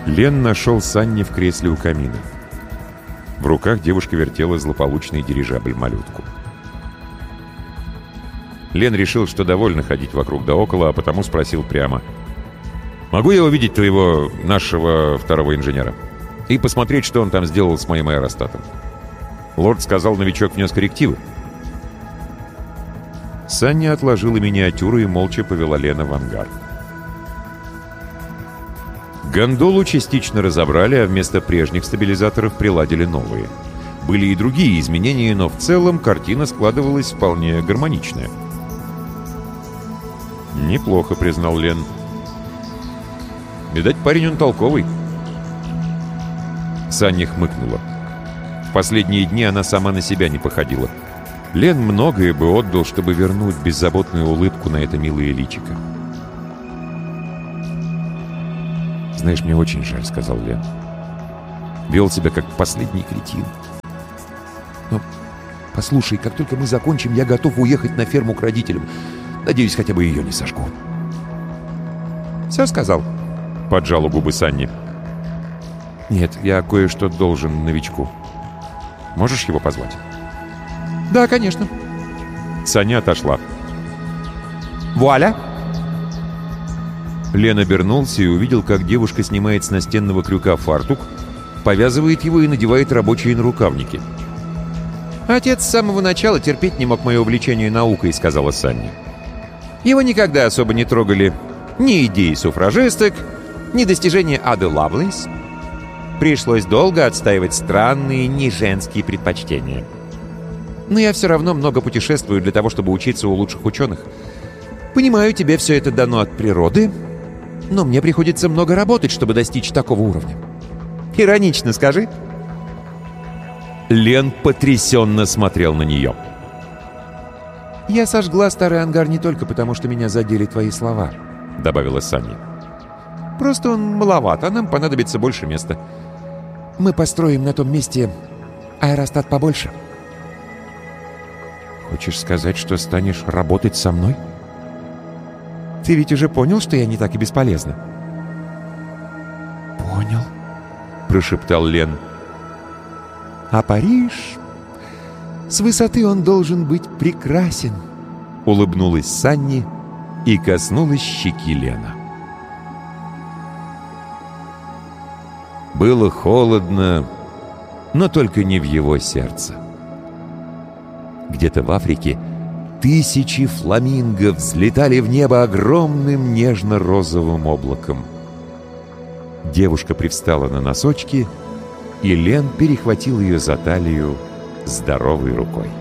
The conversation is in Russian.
Лен нашел Санни в кресле у камина. В руках девушка вертела злополучный дирижабль-малютку. Лен решил, что довольно ходить вокруг да около, а потому спросил прямо: «Могу я увидеть нашего второго инженера? И посмотреть, что он там сделал с моим аэростатом?» Лорд сказал, новичок внес коррективы. Санни отложила миниатюру и молча повела Лена в ангар. Гондолу частично разобрали, а вместо прежних стабилизаторов приладили новые. Были и другие изменения, но в целом картина складывалась вполне гармоничная. «Неплохо», — признал Лен. «Видать, парень он толковый». Санни хмыкнула. В последние дни она сама на себя не походила. Лен многое бы отдал, чтобы вернуть беззаботную улыбку на это милое личико. «Знаешь, мне очень жаль», — сказал Лен. «Вел себя как последний кретин. Но послушай, как только мы закончим, я готов уехать на ферму к родителям. Надеюсь, хотя бы ее не сожгу». «Все сказал?» — поджала губы Санни. «Нет, я кое-что должен новичку. Можешь его позвать?» «Да, конечно». Саня отошла. «Вуаля!» Лен обернулся и увидел, как девушка снимает с настенного крюка фартук, повязывает его и надевает рабочие нарукавники. «Отец с самого начала терпеть не мог мое увлечение наукой», — сказала Санни. «Его никогда особо не трогали ни идеи суфражисток, ни достижения Ады Лавлейс. Пришлось долго отстаивать странные, неженские предпочтения. Но я все равно много путешествую для того, чтобы учиться у лучших ученых. Понимаю, тебе все это дано от природы, но мне приходится много работать, чтобы достичь такого уровня. Иронично, скажи?» Лен потрясенно смотрел на нее. «Я сожгла старый ангар не только потому, что меня задели твои слова», — добавила Санни. «Просто он маловат, а нам понадобится больше места. Мы построим на том месте аэростат побольше». «Хочешь сказать, что станешь работать со мной?» «Ты ведь уже понял, что я не так и бесполезна?» «Понял», — прошептал Лен. «А Париж... С высоты он должен быть прекрасен», — улыбнулась Санни и коснулась щеки Лена. Было холодно, но только не в его сердце. Где-то в Африке тысячи фламинго взлетали в небо огромным нежно-розовым облаком. Девушка привстала на носочки, и Лен перехватил ее за талию здоровой рукой.